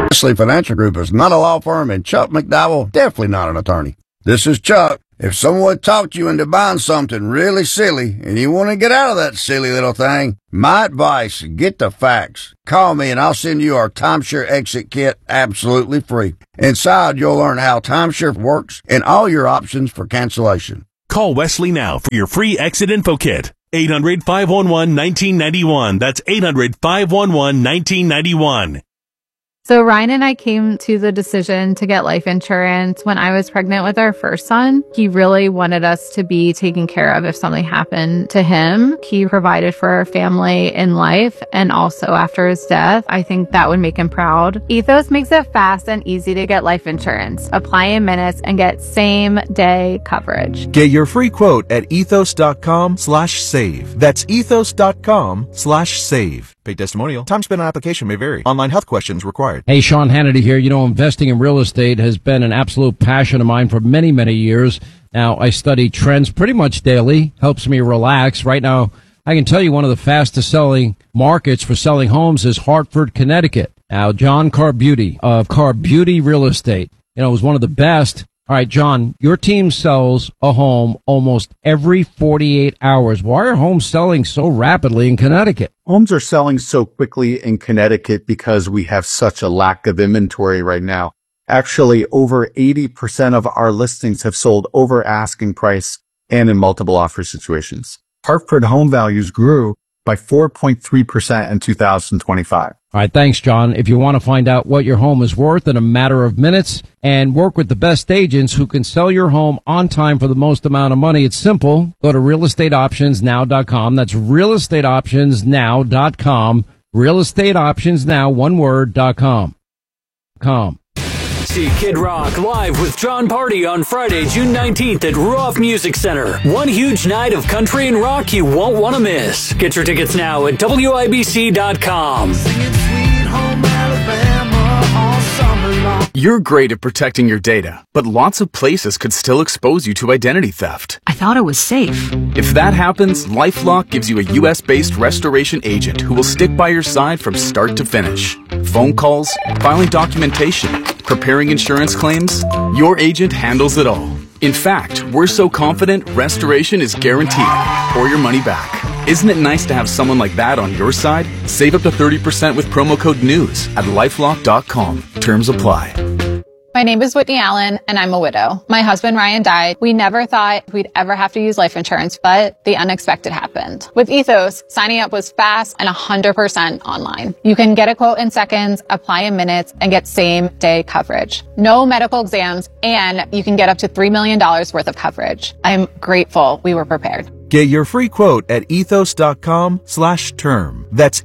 Wesley Financial Group is not a law firm, and Chuck McDowell definitely not an attorney. This is Chuck. If someone talked you into buying something really silly and you want to get out of that silly little thing, my advice, get the facts. Call me and I'll send you our timeshare exit kit absolutely free. Inside, you'll learn how timeshare works and all your options for cancellation. Call Wesley now for your free exit info kit. 800-511-1991. That's 800-511-1991. So Ryan and I came to the decision to get life insurance when I was pregnant with our first son. He really wanted us to be taken care of if something happened to him. He provided for our family in life and also after his death. I think that would make him proud. Ethos makes it fast and easy to get life insurance. Apply in minutes and get same-day coverage. Get your free quote at ethos.com/save. That's ethos.com/save. Paid testimonial. Time spent on application may vary. Online health questions required. Hey, Sean Hannity here. You know, investing in real estate has been an absolute passion of mine for many, many years. Now, I study trends pretty much daily. Helps me relax. Right now, I can tell you one of the fastest selling markets for selling homes is Hartford, Connecticut. Now, John Carbuty of Carbuty Real Estate, was one of the best. All right, John, your team sells a home almost every 48 hours. Why are homes selling so rapidly in Connecticut? Homes are selling so quickly in Connecticut because we have such a lack of inventory right now. Actually, over 80% of our listings have sold over asking price and in multiple offer situations. Hartford home values grew by 4.3% in 2025. All right, thanks, John. If you want to find out what your home is worth in a matter of minutes and work with the best agents who can sell your home on time for the most amount of money, it's simple. Go to realestateoptionsnow.com. That's realestateoptionsnow.com. Realestateoptionsnow, one word.com. See Kid Rock live with John Party on Friday, June 19th at Ruoff Music Center. One huge night of country and rock you won't want to miss. Get your tickets now at WIBC.com. You're great at protecting your data, but lots of places could still expose you to identity theft. I thought it was safe. If that happens, LifeLock gives you a U.S.-based restoration agent who will stick by your side from start to finish. Phone calls, filing documentation, preparing insurance claims, your agent handles it all. In fact, we're so confident restoration is guaranteed or your money back. Isn't it nice to have someone like that on your side? Save up to 30% with promo code NEWS at LifeLock.com. Terms apply. My name is Whitney Allen, and I'm a widow. My husband, Ryan, died. We never thought we'd ever have to use life insurance, but the unexpected happened. With Ethos, signing up was fast and 100% online. You can get a quote in seconds, apply in minutes, and get same-day coverage. No medical exams, and you can get up to $3 million worth of coverage. I'm grateful we were prepared. Get your free quote at ethos.com/term. That's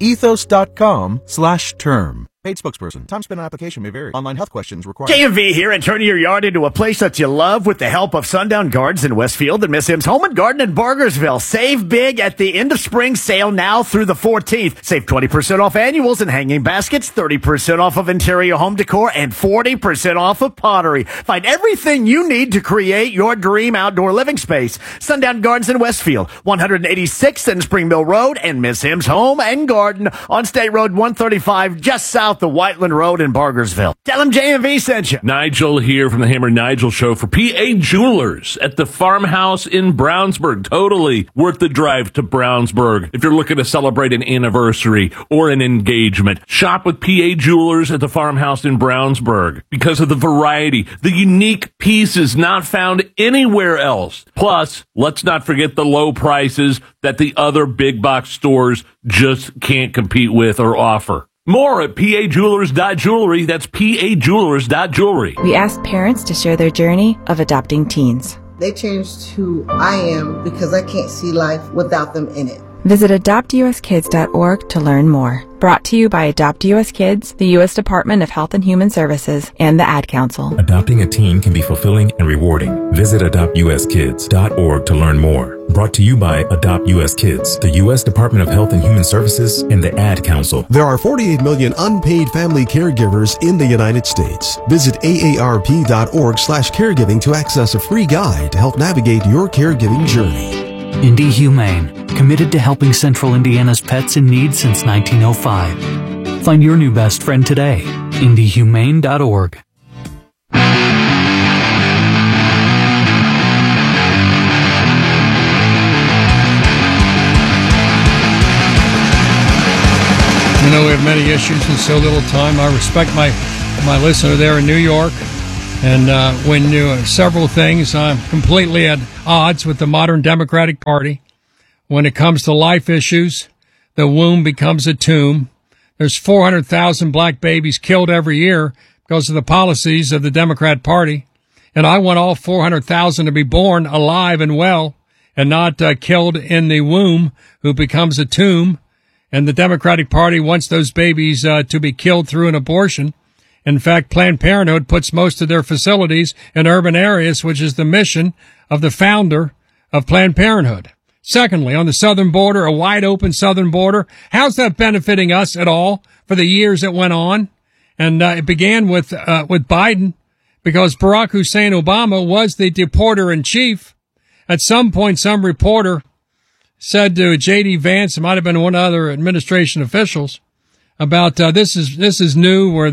ethos.com/term. Paid spokesperson. Time spent on application may vary. Online health questions required. J&V here, and turning your yard into a place that you love with the help of Sundown Gardens in Westfield and Miss M's Home and Garden in Bargersville. Save big at the end of spring sale now through the 14th. Save 20% off annuals and hanging baskets, 30% off of interior home decor, and 40% off of pottery. Find everything you need to create your dream outdoor living space. Sundown Gardens in Westfield, 186th and Spring Mill Road, and Miss M's Home and Garden on State Road 135, just south the Whiteland Road in Bargersville. Tell them J&V sent you. Nigel here from the Hammer Nigel Show for PA Jewelers at the Farmhouse in Brownsburg. Totally worth the drive to Brownsburg if you're looking to celebrate an anniversary or an engagement. Shop with PA Jewelers at the Farmhouse in Brownsburg because of the variety, the unique pieces not found anywhere else. Plus, let's not forget the low prices that the other big box stores just can't compete with or offer. More at pajewelers.jewelry. That's pajewelers.jewelry. We asked parents to share their journey of adopting teens. They changed who I am because I can't see life without them in it. Visit adoptuskids.org to learn more. Brought to you by Adopt US Kids, the U.S. Department of Health and Human Services, and the Ad Council. Adopting a teen can be fulfilling and rewarding. Visit adoptuskids.org to learn more. Brought to you by Adopt US Kids, the U.S. Department of Health and Human Services, and the Ad Council. There are 48 million unpaid family caregivers in the United States. Visit aarp.org/caregiving to access a free guide to help navigate your caregiving journey. Indy Humane, committed to helping Central Indiana's pets in need since 1905. Find your new best friend today IndyHumane.org. You know, we have many issues in so little time. I respect my listener there in New York. And when several things, I'm completely at odds with the modern Democratic Party. When it comes to life issues, the womb becomes a tomb. There's 400,000 black babies killed every year because of the policies of the Democrat Party. And I want all 400,000 to be born alive and well and not killed in the womb, who becomes a tomb. And the Democratic Party wants those babies to be killed through an abortion. In fact, Planned Parenthood puts most of their facilities in urban areas, which is the mission of the founder of Planned Parenthood. Secondly, on the southern border, a wide open southern border, how's that benefiting us at all for the years that went on? And it began with Biden, because Barack Hussein Obama was the deporter in chief. At some point, some reporter said to J.D. Vance, it might have been one other administration officials, about this is new, where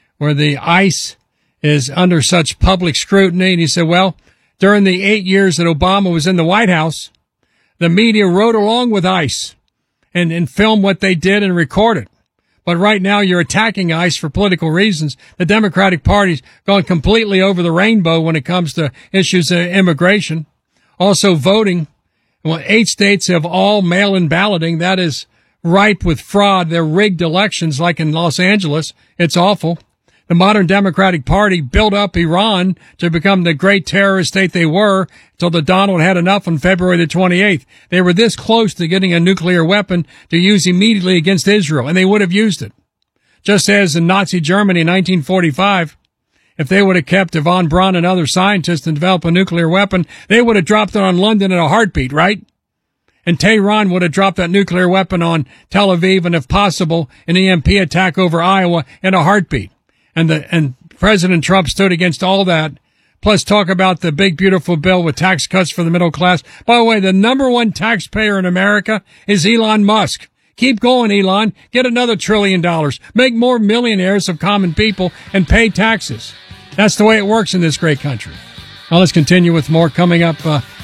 the ICE is under such public scrutiny. And he said, well, during the 8 years that Obama was in the White House, the media rode along with ICE and filmed what they did and recorded. But right now you're attacking ICE for political reasons. The Democratic Party's gone completely over the rainbow when it comes to issues of immigration. Also voting. Well, 8 states have all mail-in balloting. That is ripe with fraud. They're rigged elections like in Los Angeles. It's awful. The modern Democratic Party built up Iran to become the great terrorist state they were until the Donald had enough on February the 28th. They were this close to getting a nuclear weapon to use immediately against Israel, and they would have used it. Just as in Nazi Germany in 1945, if they would have kept Von Braun and other scientists and developed a nuclear weapon, they would have dropped it on London in a heartbeat, right? And Tehran would have dropped that nuclear weapon on Tel Aviv, and if possible, an EMP attack over Iowa in a heartbeat. And President Trump stood against all that. Plus talk about the big, beautiful bill with tax cuts for the middle class. By the way, the number one taxpayer in America is Elon Musk. Keep going, Elon. Get another $1 trillion. Make more millionaires of common people and pay taxes. That's the way it works in this great country. Now let's continue with more coming up.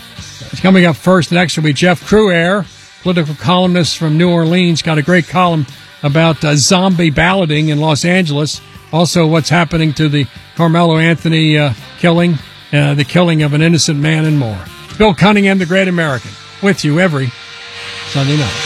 Coming up first, next will be Jeff Cruaire, political columnist from New Orleans. Got a great column about zombie balloting in Los Angeles. Also, what's happening to the Carmelo Anthony killing, the killing of an innocent man, and more. Bill Cunningham, the Great American, with you every Sunday night.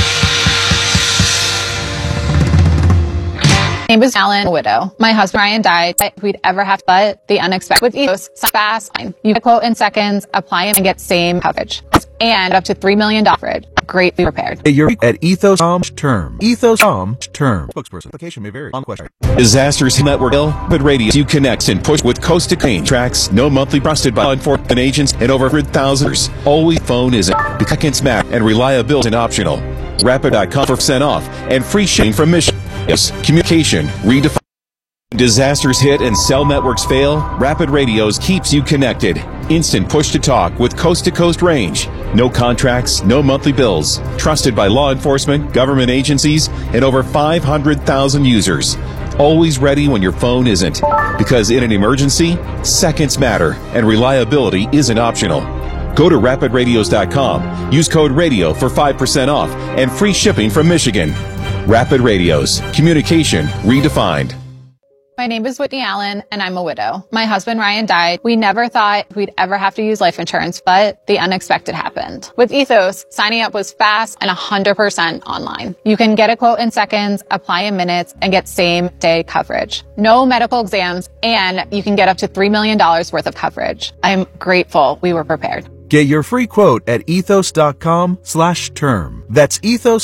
My name is Alan, a widow. My husband Ryan died. We'd ever have, but the unexpected. With Ethos, fast. You get quote in seconds, apply and get same coverage, and up to $3 million. Greatly prepared. You're at Ethos term. Ethos term. Spokesperson. Application may vary. On question. Disasters Network. Rapid Radio. You connect and push with coast to coast tracks. No monthly trusted by law enforcement agents and over 100,000. Always phone is the seconds matter and reliability is optional. Rapid.com for % off and free shipping from Michigan. Yes, communication redefined. Disasters hit and cell networks fail. Rapid Radios keeps you connected. Instant push to talk with coast range. No contracts, no monthly bills. Trusted by law enforcement, government agencies, and over 500,000 users. Always ready when your phone isn't. Because in an emergency, seconds matter and reliability isn't optional. Go to rapidradios.com. Use code RADIO for 5% off and free shipping from Michigan. Rapid Radios. Communication redefined. My name is Whitney Allen, and I'm a widow. My husband Ryan died. We never thought we'd ever have to use life insurance, but the unexpected happened. With Ethos, signing up was fast and 100% online. You can get a quote in seconds, apply in minutes, and get same-day coverage. No medical exams, and you can get up to $3 million worth of coverage. I'm grateful we were prepared. Get your free quote at ethos.com/term. That's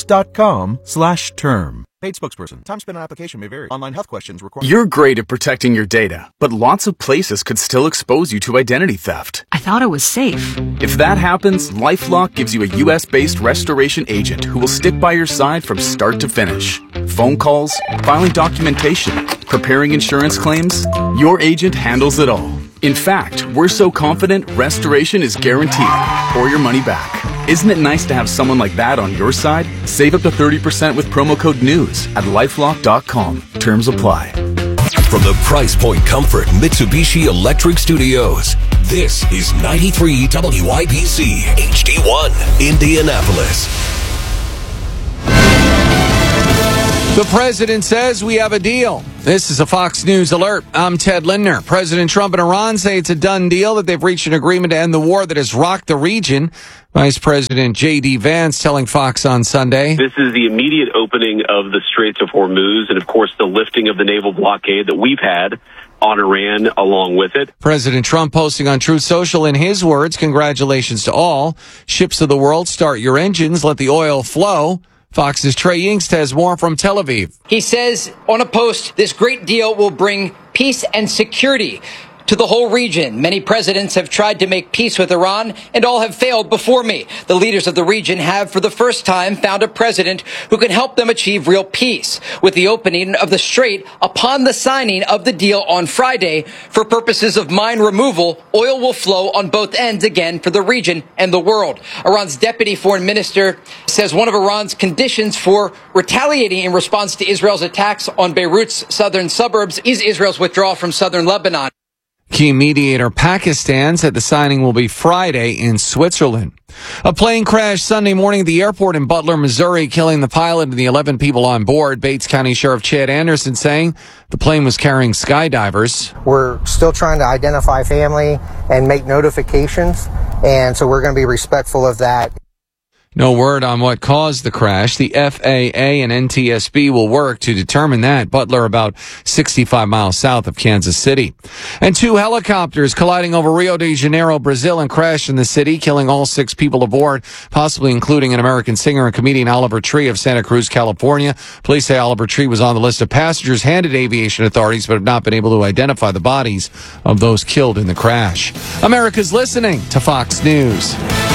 ethos.com/term. Paid spokesperson. Time spent on application may vary. Online health questions require. You're great at protecting your data, but lots of places could still expose you to identity theft. I thought it was safe. If that happens, LifeLock gives you a U.S.-based restoration agent who will stick by your side from start to finish. Phone calls, filing documentation, preparing insurance claims, your agent handles it all. In fact, we're so confident restoration is guaranteed or your money back. Isn't it nice to have someone like that on your side? Save up to 30% with promo code NEWS at LifeLock.com. Terms apply. From the Price Point Comfort Mitsubishi Electric Studios, this is 93 WIBC HD1, Indianapolis. The president says we have a deal. This is a Fox News alert. I'm Ted Lindner. President Trump and Iran say it's a done deal, that they've reached an agreement to end the war that has rocked the region. Vice President J.D. Vance telling Fox on Sunday. This is the immediate opening of the Straits of Hormuz and, of course, the lifting of the naval blockade that we've had on Iran along with it. President Trump posting on Truth Social, in his words, congratulations to all. Ships of the world, start your engines, let the oil flow. Fox's Trey Yingst has more from Tel Aviv. He says on a post, this great deal will bring peace and security to the whole region. Many presidents have tried to make peace with Iran, and all have failed before me. The leaders of the region have, for the first time, found a president who can help them achieve real peace. With the opening of the Strait upon the signing of the deal on Friday, for purposes of mine removal, oil will flow on both ends again for the region and the world. Iran's deputy foreign minister says one of Iran's conditions for retaliating in response to Israel's attacks on Beirut's southern suburbs is Israel's withdrawal from southern Lebanon. Key mediator Pakistan said the signing will be Friday in Switzerland. A plane crashed Sunday morning at the airport in Butler, Missouri, killing the pilot and the 11 people on board. Bates County Sheriff Chad Anderson saying the plane was carrying skydivers. We're still trying to identify family and make notifications, and so we're going to be respectful of that. No word on what caused the crash. The FAA and NTSB will work to determine that. Butler, about 65 miles south of Kansas City. And 2 helicopters colliding over Rio de Janeiro, Brazil, and crashed in the city, killing all 6 people aboard, possibly including an American singer and comedian Oliver Tree of Santa Cruz, California. Police say Oliver Tree was on the list of passengers handed aviation authorities, but have not been able to identify the bodies of those killed in the crash. America's listening to Fox News.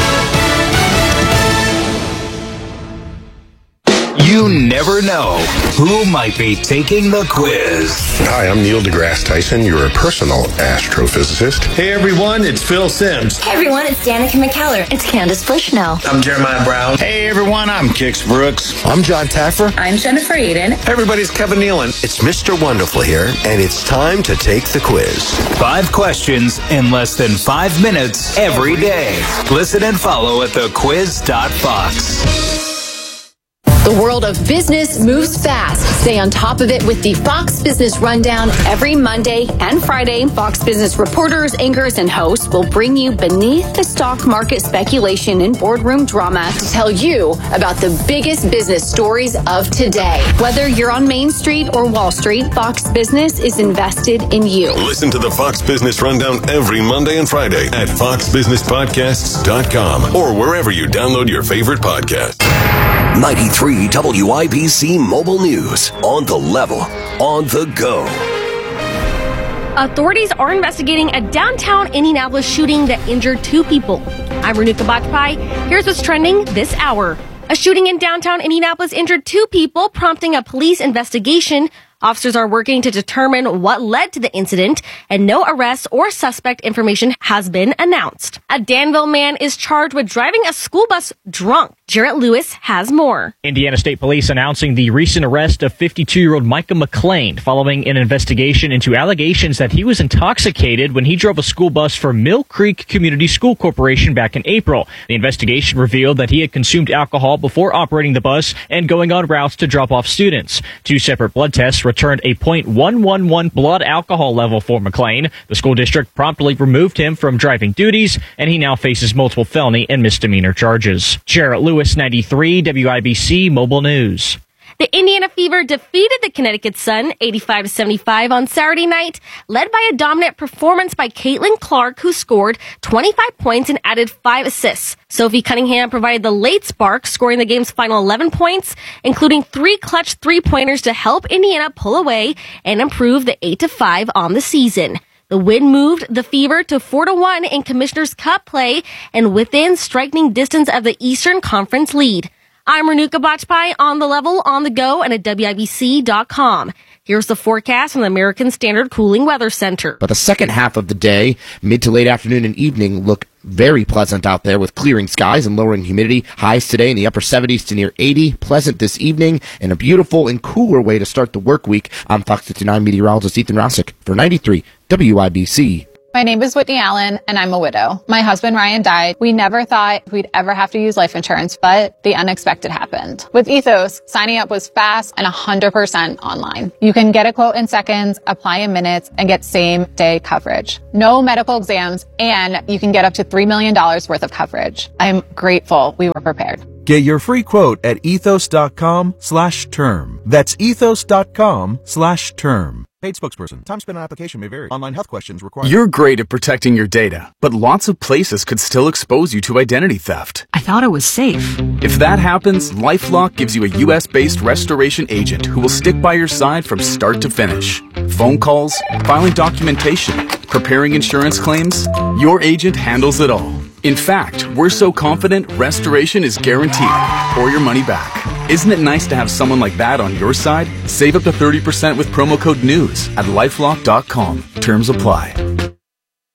You never know who might be taking the quiz. Hi, I'm Neil deGrasse Tyson, your personal astrophysicist. Hey everyone, it's Phil Sims. Hey everyone, it's Danica McKellar. It's Candace Bushnell. I'm Jeremiah Brown. Hey everyone, I'm Kix Brooks. I'm John Taffer. I'm Jennifer Aiden. Hey everybody, it's Kevin Nealon. It's Mr. Wonderful here, and it's time to take the quiz. 5 questions in less than 5 minutes every day. Listen and follow at thequiz.fox. The world of business moves fast. Stay on top of it with the Fox Business Rundown every Monday and Friday. Fox Business reporters, anchors, and hosts will bring you beneath the stock market speculation and boardroom drama to tell you about the biggest business stories of today. Whether you're on Main Street or Wall Street, Fox Business is invested in you. Listen to the Fox Business Rundown every Monday and Friday at foxbusinesspodcasts.com or wherever you download your favorite podcast. 93 WIBC Mobile News. On the level, on the go. Authorities are investigating a downtown Indianapolis shooting that injured 2 people. I'm Renuka Bajpai. Here's what's trending this hour. A shooting in downtown Indianapolis injured 2 people, prompting a police investigation. Officers are working to determine what led to the incident, and no arrest or suspect information has been announced. A Danville man is charged with driving a school bus drunk. Jarrett Lewis has more. Indiana State Police announcing the recent arrest of 52-year-old Micah McLean following an investigation into allegations that he was intoxicated when he drove a school bus for Mill Creek Community School Corporation back in April. The investigation revealed that he had consumed alcohol before operating the bus and going on routes to drop off students. 2 separate blood tests returned a .111 blood alcohol level for McLean. The school district promptly removed him from driving duties, and he now faces multiple felony and misdemeanor charges. Jarrett Lewis, 93 WIBC Mobile News. The Indiana Fever defeated the Connecticut Sun 85-75 on Saturday night, led by a dominant performance by Caitlin Clark, who scored 25 points and added 5 assists. Sophie Cunningham provided the late spark, scoring the game's final 11 points, including 3 clutch three-pointers to help Indiana pull away and improve the 8-5 on the season. The win moved the Fever to 4-1 in Commissioner's Cup play and within striking distance of the Eastern Conference lead. I'm Renuka Bajpai, on the level, on the go, and at WIBC.com. Here's the forecast from the American Standard Cooling Weather Center. But the second half of the day, mid to late afternoon and evening, look very pleasant out there with clearing skies and lowering humidity. Highs today in the upper 70s to near 80. Pleasant this evening and a beautiful and cooler way to start the work week. I'm Fox 59 meteorologist Ethan Rossick for 93 WIBC. My name is Whitney Allen, and I'm a widow. My husband, Ryan, died. We never thought we'd ever have to use life insurance, but the unexpected happened. With Ethos, signing up was fast and 100% online. You can get a quote in seconds, apply in minutes, and get same-day coverage. No medical exams, and you can get up to $3 million worth of coverage. I'm grateful we were prepared. Get your free quote at ethos.com/term. That's ethos.com/term. Paid spokesperson. Time spent on application may vary. Online health questions required. You're great at protecting your data, but lots of places could still expose you to identity theft. I thought it was safe. If that happens, LifeLock gives you a U.S.-based restoration agent who will stick by your side from start to finish. Phone calls, filing documentation, preparing insurance claims, your agent handles it all. In fact, we're so confident restoration is guaranteed or your money back. Isn't it nice to have someone like that on your side? Save up to 30% with promo code NEWS at LifeLock.com. Terms apply.